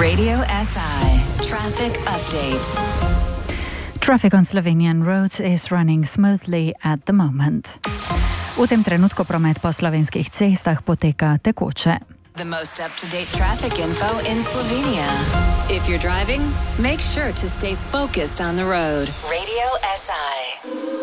Radio SI Traffic Update. Traffic on Slovenian roads is running smoothly at the moment. V tem trenutku promet po slovenskih cestah poteka tekoče. The most up-to-date traffic info in Slovenia. If you're driving, make sure to stay focused on the road. Radio SI.